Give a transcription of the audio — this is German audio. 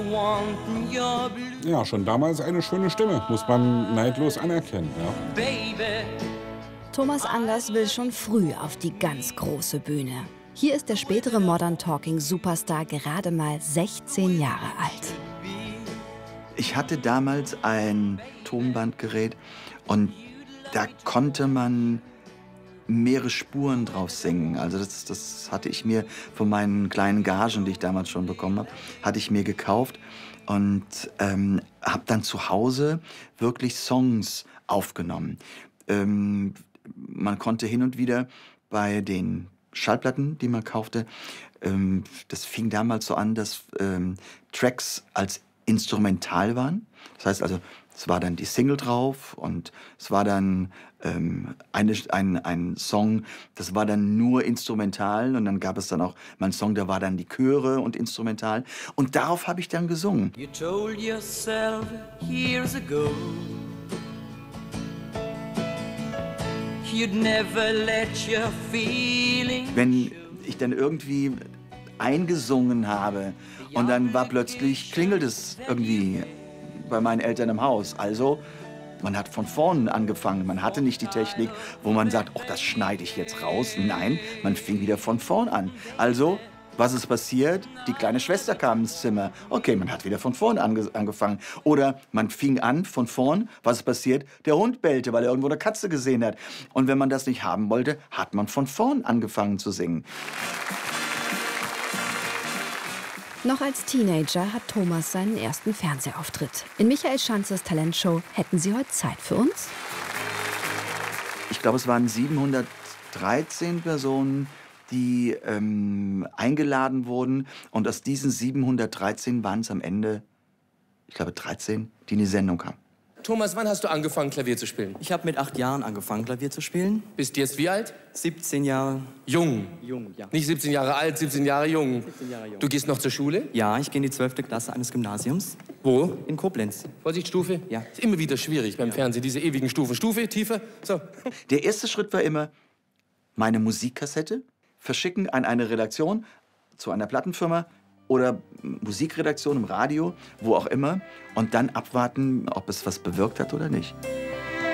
Ja, schon damals eine schöne Stimme, muss man neidlos anerkennen. Ja. Thomas Anders will schon früh auf die ganz große Bühne. Hier ist der spätere Modern Talking Superstar gerade mal 16 Jahre alt. Ich hatte damals ein Tonbandgerät und da konnte man mehrere Spuren drauf singen. Also das hatte ich mir von meinen kleinen Gagen, die ich damals schon bekommen habe, hatte ich mir gekauft und habe dann zu Hause wirklich Songs aufgenommen. Man konnte hin und wieder bei den Schallplatten, die man kaufte, das fing damals so an, dass Tracks als instrumental waren. Das heißt also, es war dann die Single drauf und es war dann ein Song, das war dann nur instrumental und dann gab es dann auch mal einen Song, da war dann die Chöre und instrumental und darauf habe ich dann gesungen. You told yourself years ago you'd never let your feelings. Wenn ich dann irgendwie eingesungen habe und dann war plötzlich, klingelt es irgendwie bei meinen Eltern im Haus. Also, man hat von vorne angefangen. Man hatte nicht die Technik, wo man sagt, oh, das schneide ich jetzt raus. Nein, man fing wieder von vorn an. Also, was ist passiert? Die kleine Schwester kam ins Zimmer. Okay, man hat wieder von vorn angefangen. Oder man fing an von vorn. Was ist passiert? Der Hund bellte, weil er irgendwo eine Katze gesehen hat. Und wenn man das nicht haben wollte, hat man von vorn angefangen zu singen. Noch als Teenager hat Thomas seinen ersten Fernsehauftritt. In Michael Schanzes Talentshow Hätten Sie heute Zeit für uns? Ich glaube, es waren 713 Personen, die eingeladen wurden. Und aus diesen 713 waren es am Ende, ich glaube, 13, die in die Sendung kamen. Thomas, wann hast du angefangen, Klavier zu spielen? Ich habe mit 8 Jahren angefangen, Klavier zu spielen. Bist jetzt wie alt? 17 Jahre. Jung. Jung, ja. Nicht 17 Jahre alt, 17 Jahre jung. 17 Jahre jung. Du gehst noch zur Schule? Ja, ich gehe in die 12. Klasse eines Gymnasiums. Wo? In Koblenz. Vorsicht, Stufe? Ja. Ist immer wieder schwierig beim Fernsehen, diese ewigen Stufen. Stufe, tiefer, so. Der erste Schritt war immer, meine Musikkassette verschicken an eine Redaktion, zu einer Plattenfirma oder Musikredaktion im Radio, wo auch immer, und dann abwarten, ob es was bewirkt hat oder nicht.